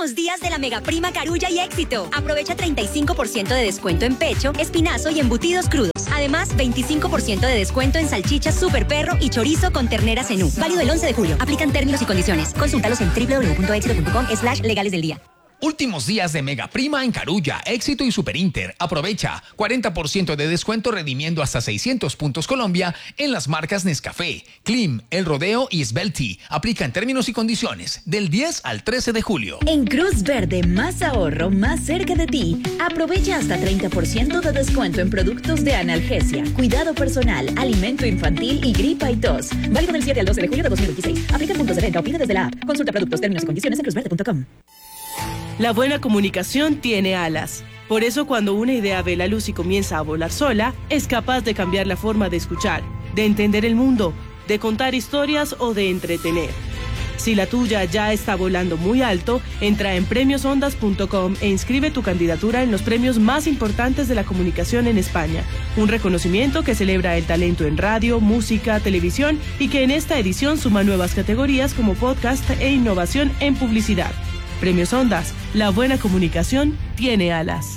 Últimos días de la Mega Prima Carulla y Éxito. Aprovecha 35% de descuento en pecho, espinazo y embutidos crudos. Además, 25% de descuento en salchichas Super Perro y chorizo con ternera cenú. Válido el 11 de julio. Aplican términos y condiciones. Consúltalos en www.exito.com/legales del día. Últimos días de Mega Prima en Carulla, Éxito y Superinter. Aprovecha 40% de descuento redimiendo hasta 600 puntos Colombia en las marcas Nescafé, Klim, El Rodeo y Svelti. Aplican términos y condiciones del 10 al 13 de julio. En Cruz Verde, más ahorro, más cerca de ti. Aprovecha hasta 30% de descuento en productos de analgesia, cuidado personal, alimento infantil y gripa y tos. Válido del 7 al 12 de julio de 2026. Aplica puntos de venta o pide desde la app. Consulta productos, términos y condiciones en cruzverde.com. La buena comunicación tiene alas. Por eso cuando una idea ve la luz y comienza a volar sola, es capaz de cambiar la forma de escuchar, de entender el mundo, de contar historias o de entretener. Si la tuya ya está volando muy alto, entra en premiosondas.com e inscribe tu candidatura en los premios más importantes de la comunicación en España. Un reconocimiento que celebra el talento en radio, música, televisión y que en esta edición suma nuevas categorías como podcast e innovación en publicidad. Premios Ondas, la buena comunicación tiene alas.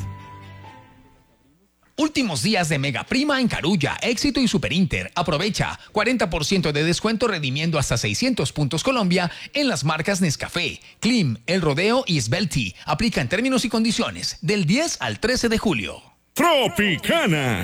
Últimos días de Mega Prima en Carulla, Éxito y Superinter. Aprovecha 40% de descuento redimiendo hasta 600 puntos Colombia en las marcas Nescafé, Klim, El Rodeo y Svelti. Aplican términos y condiciones del 10 al 13 de julio. Tropicana,